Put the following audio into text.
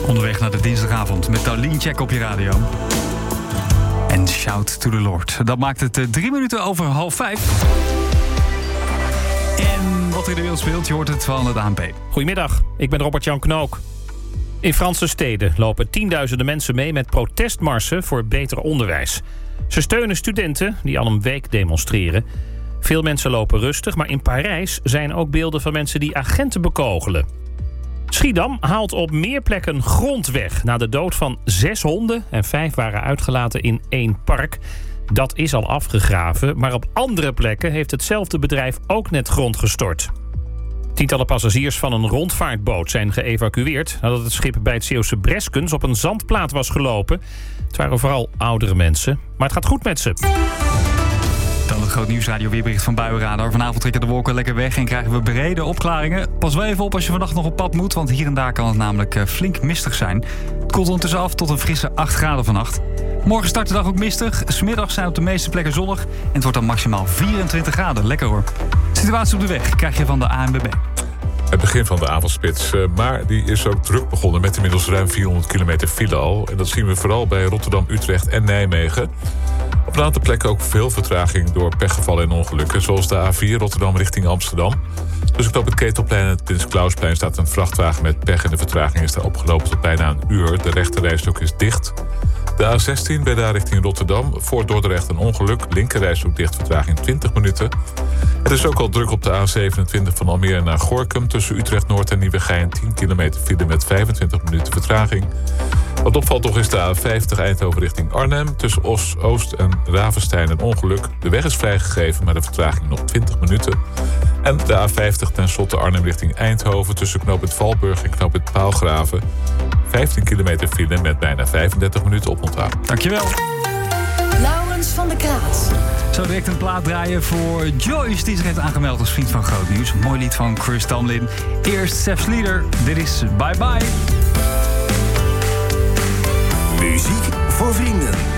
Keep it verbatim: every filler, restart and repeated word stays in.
Onderweg naar de dinsdagavond met Darlene Check op je radio. En Shout to the Lord. Dat maakt het uh, drie minuten over half vijf. En wat er in de wereld speelt, je hoort het van het A N P. Goedemiddag, ik ben Robert-Jan Knook. In Franse steden lopen tienduizenden mensen mee met protestmarsen voor beter onderwijs. Ze steunen studenten die al een week demonstreren. Veel mensen lopen rustig, maar in Parijs zijn ook beelden van mensen die agenten bekogelen. Schiedam haalt op meer plekken grond weg na de dood van zes honden en vijf waren uitgelaten in één park. Dat is al afgegraven, maar op andere plekken heeft hetzelfde bedrijf ook net grond gestort. Tientallen passagiers van een rondvaartboot zijn geëvacueerd nadat het schip bij het Zeeuwse Breskens op een zandplaat was gelopen. Het waren vooral oudere mensen, maar het gaat goed met ze. Dan het groot nieuwsradio weerbericht van Buienradar. Vanavond trekken de wolken lekker weg en krijgen we brede opklaringen. Pas wel even op als je vannacht nog op pad moet, want hier en daar kan het namelijk flink mistig zijn. Het koelt ondertussen af tot een frisse acht graden vannacht. Morgen start de dag ook mistig. 's Middags zijn op de meeste plekken zonnig en het wordt dan maximaal vierentwintig graden. Lekker hoor. Situatie op de weg krijg je van de A N B B. Het begin van de avondspits, maar die is ook druk begonnen met inmiddels ruim vierhonderd kilometer file al. En dat zien we vooral bij Rotterdam, Utrecht en Nijmegen. Op een aantal plekken ook veel vertraging door pechgevallen en ongelukken, zoals de A vier Rotterdam richting Amsterdam. Dus op het Ketelplein en het Prins Klausplein staat een vrachtwagen met pech en de vertraging is daar opgelopen tot bijna een uur. De rechterrijstrook is dicht. De A zestien bij daar richting Rotterdam. Voor Dordrecht een ongeluk. Linkerrijstrook dicht, vertraging twintig minuten. Het is ook al druk op de A zevenentwintig van Almere naar Gorinchem. Tussen Utrecht Noord en Nieuwegein tien kilometer file met vijfentwintig minuten vertraging. Wat opvalt toch is de A vijftig Eindhoven richting Arnhem. Tussen Os, Oost en Ravenstein een ongeluk. De weg is vrijgegeven, maar de vertraging nog twintig minuten. En de A vijftig ten slotte Arnhem richting Eindhoven. Tussen knooppunt Valburg en knooppunt Paalgraven. vijftien kilometer file met bijna vijfendertig minuten oponthoud. Dankjewel. Laurens van der Kraat. Zo direct een plaat draaien voor Joyce, die zich heeft aangemeld als vriend van Groot Nieuws. Een mooi lied van Chris Tomlin. Eerst Sef Slieder, dit is Bye Bye. Muziek voor vrienden.